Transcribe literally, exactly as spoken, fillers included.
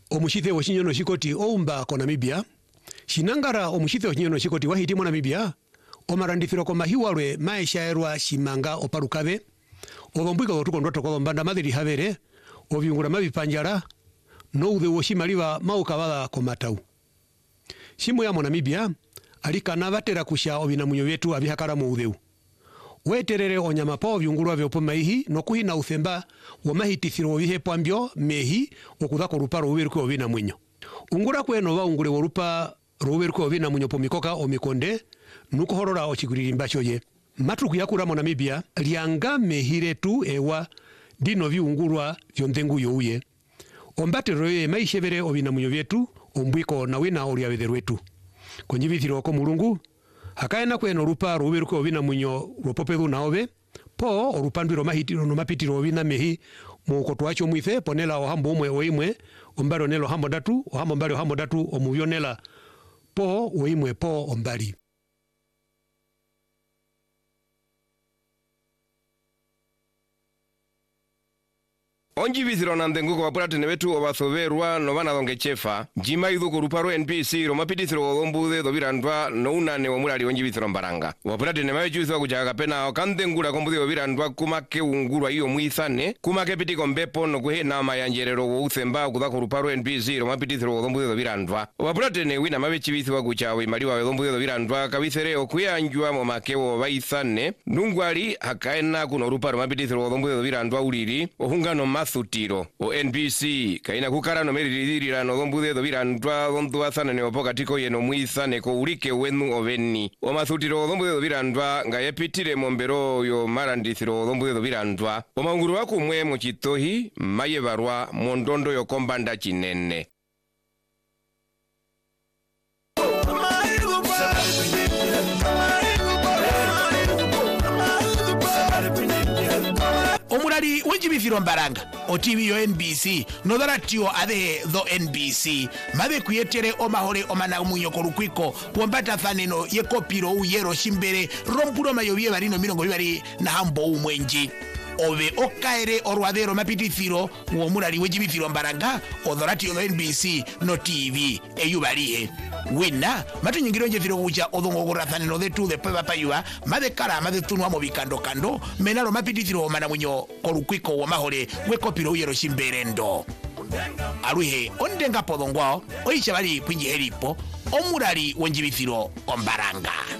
omushithe oshinyono shikoti oumba ko Namibia shinangara omushithe oshinyono shikoti wahiti mo Namibia omarandithiro ko mahiwalwe maeshaerwa shimanga oparukabe obombwiko gotukondo toko mbanda madiri havere obyungura mabipanjara no udhe woshimaliwa maukabala ko matau shimo ya mo Namibia alikana batera kusha obinamunyo byetu abihakara mu udheu weterere onyama pa obyungurwa byopo maihi no kuhina uthemba wa mahitithiro bihe pambyo mehi okudako ruparo uberuko obinamunyo ungura kweno ba ungure worupa ruberuko obinamunyo pomikoka omikonde nuko horora ochiguririmba choye matuku yakura mo Namibia lianga mehire tu ewa dino byungurwa byondengu youye ombatero ye maishebere obinamunyo byetu ombwiko na wina oli abetherwetu konjibithiro ko mulungu hakaena kweno rupa ruberuko obinamunyo ropopedu naobe po orupandwiro mahitiro no mapitiro obina mehi mukoto wacho mwithe ponela ohambo omwe oimwe ombaro nelo hambo datu ohambo mbali ohambo datu omubyonela po oimwe po ombali onjibithiro na ndenguko bapulatene betu obathoberwa no bana donge chefa jima idhuko ruparo N P C romapitithiro ombudhe dobirandwa no unane omulali onjibithiro mbaranga bapulatene mabechuithwa kujaga pena okandengura kombudhe obirandwa kumake ungurwa iyo muithane kumake pitiko mbepo no kuhena mayanjerero wo uthemba kudhako ruparo N P C romapitithiro ombudhe dobirandwa bapulatene wina mabechibithwa kuchawe maliwa ombudhe dobirandwa kabithere okuyanjwa mo makewo baithane nungwali hakaena kuno ruparo mapitithiro ombudhe dobirandwa uliri ohungano thutiro o N P C kaina kukara no meriririra no dombude do birandwa dondu athana ne opokatiko yeno muithane ko ulike wenu oveni o mathutiro dombude do birandwa ngayepitire mombero yo marandithiro dombude do birandwa o maunguru wakumwe mu chitohi mayebarwa mondondo yo kombanda chinene omulali wenjibithiro mbaranga o T V yo N B C nodharatio adhe tho N B C mabe kuyetere omahole omanamunyo korukwiko wombatathaneno yekopiro uyero shimbere rompulo mayobie barino mirongo bibari na hambo umwenji obe okaere orwadero mapitithiro omulali wenjibithiro mbaranga odhoratio tho N B C no T V eyubalihe wina matunyingiro njethiro kucha odhongogorathaneno dhetu dhepepa payua madhe kara madhe tunwa mo bikando kando menalo mapitithiro omanamunyo korukwiko wamahole wekopiro uyero shimberendo aluhe ondenga podongwao oisha bali kwinji heripo omulali wenjibithiro ombaranga.